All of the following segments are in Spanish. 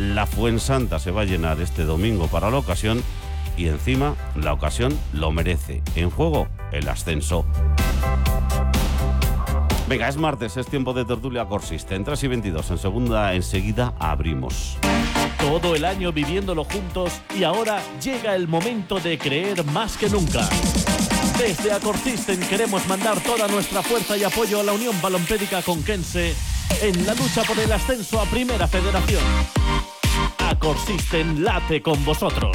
La Fuensanta se va a llenar este domingo para la ocasión y encima la ocasión lo merece. En juego el ascenso. Venga, es martes, es tiempo de tertulia Corsisten. 3:22, en segunda, enseguida abrimos. Todo el año viviéndolo juntos y ahora llega el momento de creer más que nunca. Desde Acorsisten queremos mandar toda nuestra fuerza y apoyo a la Unión Balompédica Conquense en la lucha por el ascenso a Primera Federación. Acorsisten late con vosotros.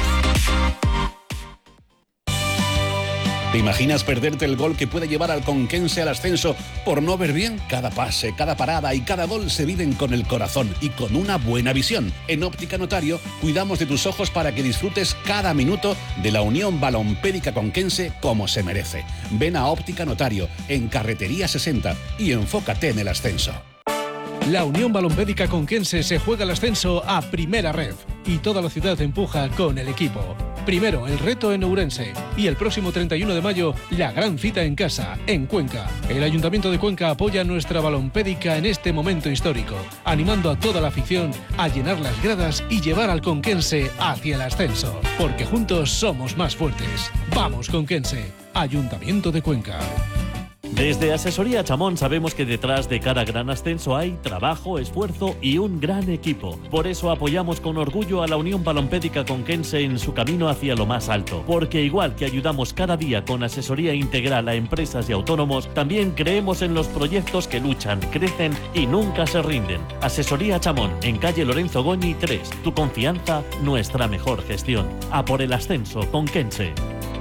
¿Te imaginas perderte el gol que puede llevar al Conquense al ascenso por no ver bien? Cada pase, cada parada y cada gol se viven con el corazón y con una buena visión. En Óptica Notario cuidamos de tus ojos para que disfrutes cada minuto de la Unión Balompédica Conquense como se merece. Ven a Óptica Notario en Carretería 60 y enfócate en el ascenso. La Unión Balompédica Conquense se juega el ascenso a Primera Ref y toda la ciudad empuja con el equipo. Primero el reto en Ourense y el próximo 31 de mayo la gran cita en casa, en Cuenca. El Ayuntamiento de Cuenca apoya a nuestra balompédica en este momento histórico, animando a toda la afición a llenar las gradas y llevar al Conquense hacia el ascenso. Porque juntos somos más fuertes. ¡Vamos, Conquense! Ayuntamiento de Cuenca. Desde Asesoría Chamón sabemos que detrás de cada gran ascenso hay trabajo, esfuerzo y un gran equipo. Por eso apoyamos con orgullo a la Unión Balompédica Conquense en su camino hacia lo más alto. Porque igual que ayudamos cada día con asesoría integral a empresas y autónomos, también creemos en los proyectos que luchan, crecen y nunca se rinden. Asesoría Chamón, en calle Lorenzo Goñi 3. Tu confianza, nuestra mejor gestión. A por el ascenso, Conquense.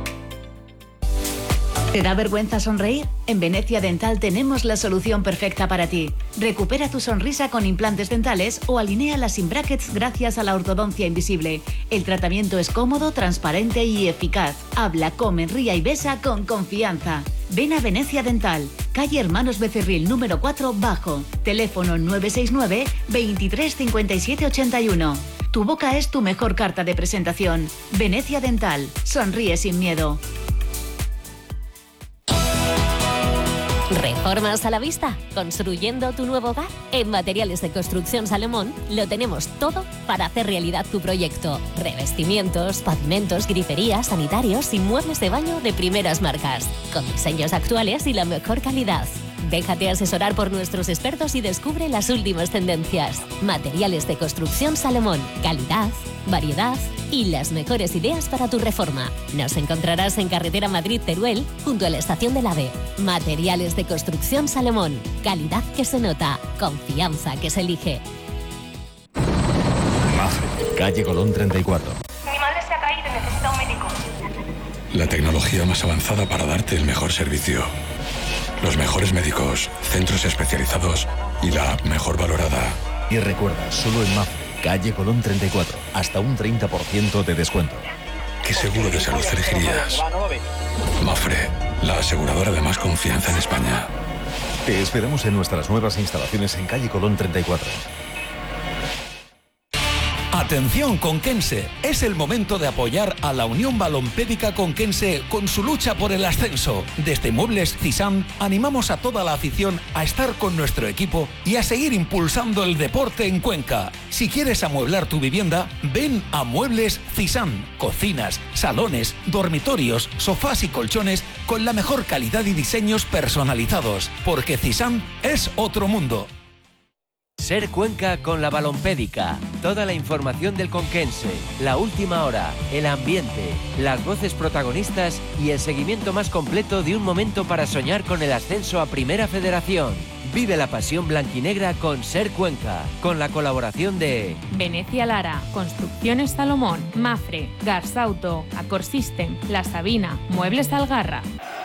¿Te da vergüenza sonreír? En Venecia Dental tenemos la solución perfecta para ti. Recupera tu sonrisa con implantes dentales o alinea sin brackets gracias a la ortodoncia invisible. El tratamiento es cómodo, transparente y eficaz. Habla, come, ría y besa con confianza. Ven a Venecia Dental, calle Hermanos Becerril número 4 bajo. Teléfono 969 23 57 81. Tu boca es tu mejor carta de presentación. Venecia Dental. Sonríe sin miedo. ¿Reformas a la vista? ¿Construyendo tu nuevo hogar? En Materiales de Construcción Salomón lo tenemos todo para hacer realidad tu proyecto. Revestimientos, pavimentos, griferías, sanitarios y muebles de baño de primeras marcas, con diseños actuales y la mejor calidad. Déjate asesorar por nuestros expertos y descubre las últimas tendencias. Materiales de Construcción Salomón. Calidad, variedad y las mejores ideas para tu reforma. Nos encontrarás en Carretera Madrid-Teruel, junto a la estación del AVE. Materiales de Construcción Salomón. Calidad que se nota. Confianza que se elige. Mafre, calle Colón 34. Mi madre se ha caído y necesita un médico. La tecnología más avanzada para darte el mejor servicio. Los mejores médicos, centros especializados y la app mejor valorada. Y recuerda, solo en Mafre, calle Colón 34, hasta un 30% de descuento. ¿Qué seguro de salud elegirías? Mafre, la aseguradora de más confianza en España. Te esperamos en nuestras nuevas instalaciones en calle Colón 34. Atención Conquense, es el momento de apoyar a la Unión Balompédica Conquense con su lucha por el ascenso. Desde Muebles Cisán animamos a toda la afición a estar con nuestro equipo y a seguir impulsando el deporte en Cuenca. Si quieres amueblar tu vivienda, ven a Muebles Cisán. Cocinas, salones, dormitorios, sofás y colchones con la mejor calidad y diseños personalizados, porque Cisán es otro mundo. Ser Cuenca con la Balompédica. Toda la información del conquense, la última hora, el ambiente, las voces protagonistas y el seguimiento más completo de un momento para soñar con el ascenso a Primera Federación. Vive la pasión blanquinegra con Ser Cuenca, con la colaboración de Venecia Lara, Construcciones Salomón, Mafre, Garsauto, Acorsisten, La Sabina, Muebles Algarra.